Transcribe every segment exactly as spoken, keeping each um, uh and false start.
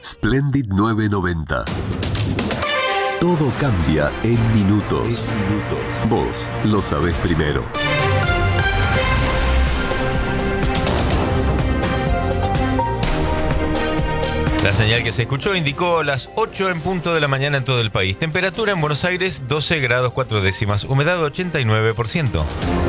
Splendid nueve noventa. Todo cambia en minutos. En minutos. Vos lo sabés primero. La señal que se escuchó indicó las ocho en punto de la mañana en todo el país. Temperatura en Buenos Aires doce grados cuatro décimas. Humedad ochenta y nueve por ciento.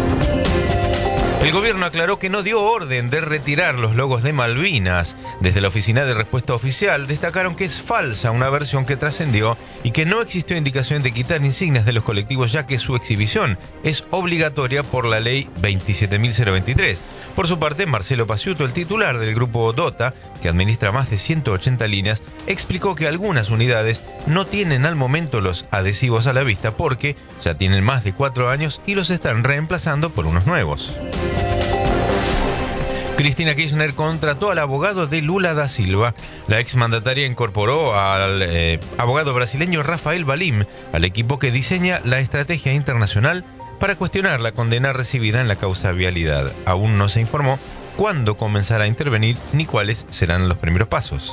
El gobierno aclaró que no dio orden de retirar los logos de Malvinas. Desde la Oficina de Respuesta Oficial destacaron que es falsa una versión que trascendió y que no existió indicación de quitar insignias de los colectivos, ya que su exhibición es obligatoria por la ley veintisiete mil veintitrés. Por su parte, Marcelo Paciuto, el titular del grupo DOTA, que administra más de ciento ochenta líneas, explicó que algunas unidades no tienen al momento los adhesivos a la vista porque ya tienen más de cuatro años y los están reemplazando por unos nuevos. Cristina Kirchner contrató al abogado de Lula da Silva. La exmandataria incorporó al eh, abogado brasileño Rafael Valim al equipo que diseña la estrategia internacional para cuestionar la condena recibida en la causa vialidad. Aún no se informó cuándo comenzará a intervenir ni cuáles serán los primeros pasos.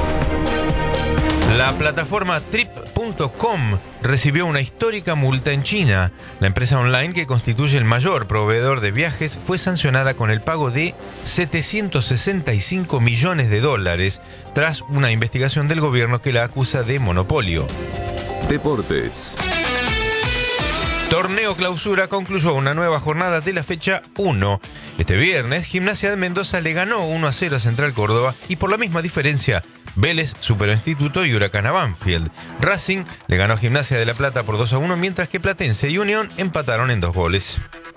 La plataforma trip punto com recibió una histórica multa en China. La empresa online, que constituye el mayor proveedor de viajes, fue sancionada con el pago de setecientos sesenta y cinco millones de dólares tras una investigación del gobierno que la acusa de monopolio. Deportes. Torneo Clausura concluyó una nueva jornada de la fecha uno. Este viernes, Gimnasia de Mendoza le ganó uno a cero a Central Córdoba y por la misma diferencia, Vélez superó a Instituto y Huracán a Banfield. Racing le ganó a Gimnasia de La Plata por dos a uno, mientras que Platense y Unión empataron en dos goles.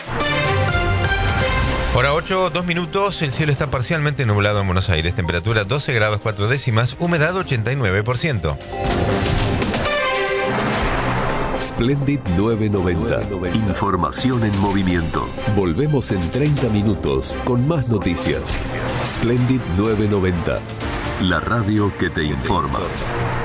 Hora ocho, dos minutos, el cielo está parcialmente nublado en Buenos Aires, temperatura doce grados cuatro décimas, humedad ochenta y nueve por ciento. Splendid nueve noventa. Información en movimiento. Volvemos en treinta minutos con más noticias. Splendid nueve noventa. La radio que te informa.